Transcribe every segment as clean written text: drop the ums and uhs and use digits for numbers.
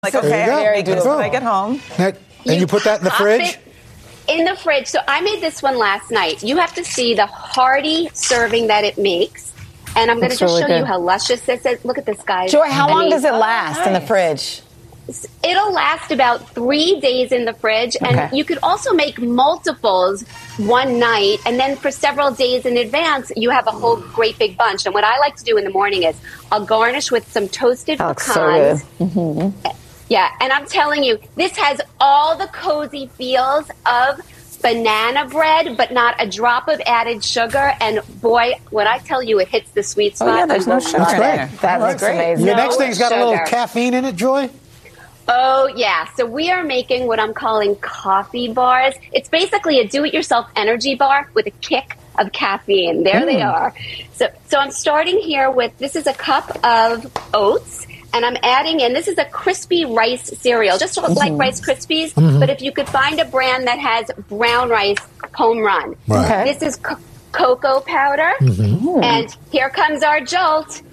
Like, okay, I do this when I get home. And you put that in the fridge? In the fridge. So I made this one last night. You have to see the hearty serving that it makes. And I'm going to just show you how luscious this is. Look at this, guys. Joy, how long does it last in the fridge? It'll last about 3 days in the fridge. And you could also make multiples one night. And then for several days in advance, you have a whole great big bunch. And what I like to do in the morning is I'll garnish with some toasted pecans. So yeah, and I'm telling you, this has all the cozy feels of banana bread, but not a drop of added sugar. And boy, when I tell you it hits the sweet spot. Oh, yeah, there's no sugar in there. That looks amazing. Your next thing's got a little caffeine in it, Joy? Oh, yeah. So we are making what I'm calling coffee bars. It's basically a do-it-yourself energy bar with a kick of caffeine. There they are. So I'm starting here with, this is a cup of oats. And I'm adding in, this is a crispy rice cereal, just like Rice Krispies. But if you could find a brand that has brown rice, home run. This is cocoa powder. And here comes our jolt.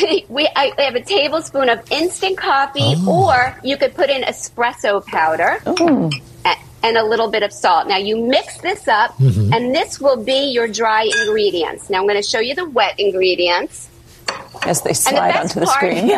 I have a tablespoon of instant coffee, or you could put in espresso powder and a little bit of salt. Now, you mix this up, and this will be your dry ingredients. Now, I'm going to show you the wet ingredients. As they slide onto the screen.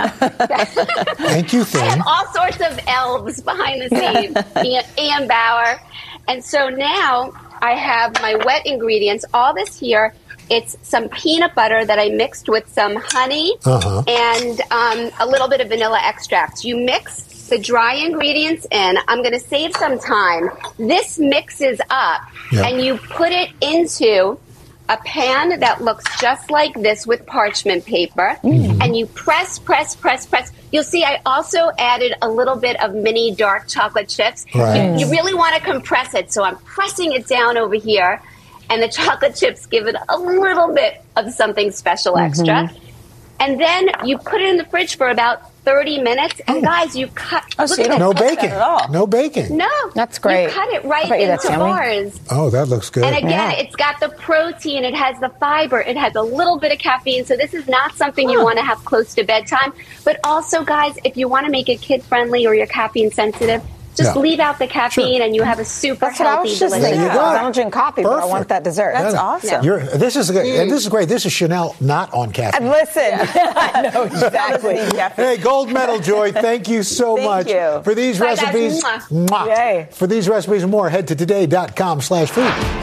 Thank you, Thane. I have all sorts of elves behind the scenes. Ian Bauer. And so now I have my wet ingredients. All this here, it's some peanut butter that I mixed with some honey and a little bit of vanilla extract. You mix the dry ingredients in. I'm going to save some time. This mixes up, and you put it into a pan that looks just like this with parchment paper, and you press. You'll see I also added a little bit of mini dark chocolate chips. You really want to compress it, so I'm pressing it down over here, and the chocolate chips give it a little bit of something special extra. And then you put it in the fridge for about 30 minutes, and guys, you cut. No bacon. No bacon. No, that's great. You cut it right into bars. Oh, that looks good. And again, it's got the protein, it has the fiber, it has a little bit of caffeine. So this is not something you want to have close to bedtime. But also, guys, if you want to make it kid friendly or you're caffeine sensitive, just leave out the caffeine and you have a super healthy, delicious. I don't drink coffee, but I want that dessert. That's awesome. This is great. This is Chanel not on caffeine. Listen, I know exactly. Hey, gold medal, Joy. Thank you so much for these recipes. For these recipes and more, head to today.com/food.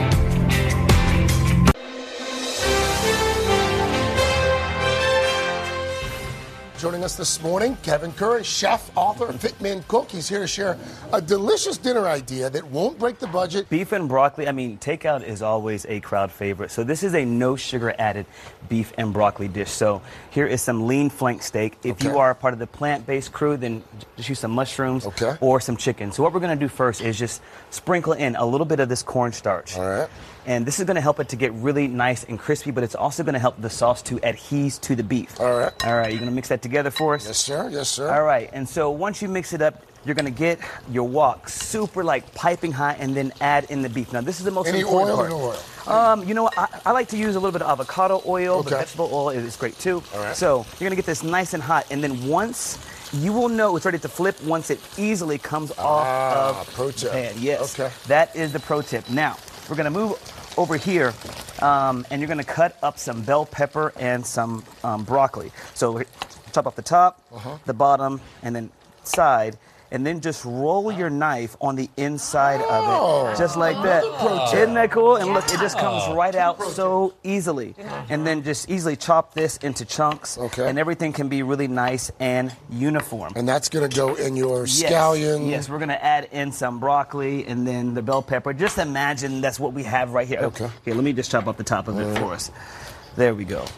Joining us this morning, Kevin Curry, chef, author, Fitman cook. He's here to share a delicious dinner idea that won't break the budget. Beef and broccoli, takeout is always a crowd favorite. So this is a no sugar added beef and broccoli dish. So here is some lean flank steak. If you are part of the plant-based crew, then just use some mushrooms or some chicken. So what we're going to do first is just sprinkle in a little bit of this cornstarch. All right. And this is going to help it to get really nice and crispy, but it's also going to help the sauce to adhere to the beef. All right. All right, you're going to mix that together for us? Yes, sir. Yes, sir. All right, and so once you mix it up, you're going to get your wok super piping hot and then add in the beef. Now, this is the most important part. Any oil or no oil? You know what? I like to use a little bit of avocado oil, but vegetable oil is great too. All right. So you're going to get this nice and hot, and then once you will know it's ready to flip once it easily comes off of pro tip. the pan. Yes. Okay. That is the pro tip. Now, we're going to move over here, and you're going to cut up some bell pepper and some broccoli. So chop off the top, the bottom, and then side, and then just roll your knife on the inside of it, just like that. Isn't that cool? And look, it just comes right out so easily. And then just easily chop this into chunks, and everything can be really nice and uniform. And that's going to go in your scallion. Yes, we're going to add in some broccoli and then the bell pepper. Just imagine that's what we have right here. Okay. Here, let me just chop off the top of it for us. There we go.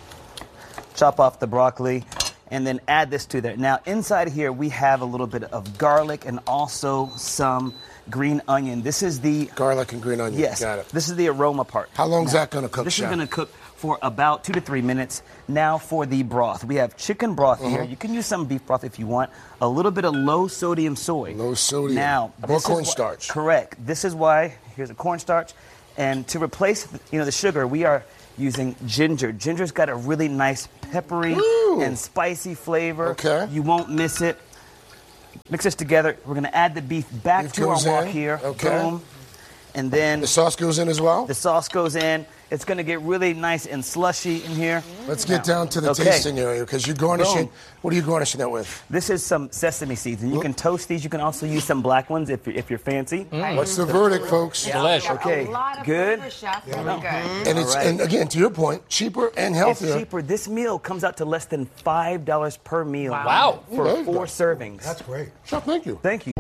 Chop off the broccoli. And then add this to there. Now, inside here, we have a little bit of garlic and also some green onion. This is the... Garlic and green onion. Yes. Got it. This is the aroma part. How long is that going to cook, This is going to cook for about 2 to 3 minutes. Now for the broth. We have chicken broth here. You can use some beef broth if you want. A little bit of low-sodium soy. Low sodium. Now, more cornstarch. Correct. This is why... Here's a cornstarch. And to replace, the sugar, we are using ginger. Ginger's got a really nice peppery and spicy flavor. Okay. You won't miss it. Mix this together. We're going to add the beef back to our wok here. Okay. Boom. And then the sauce goes in as well? The sauce goes in. It's going to get really nice and slushy in here. Let's get down to the tasting area because you're garnishing. What are you garnishing that with? This is some sesame seeds, and you can toast these. You can also use some black ones if you're fancy. What's the verdict, folks? Delicious. Okay, good. And again, to your point, cheaper and healthier. It's cheaper. This meal comes out to less than $5 per meal. Wow. For 4 servings. That's great. Chef, thank you. Thank you.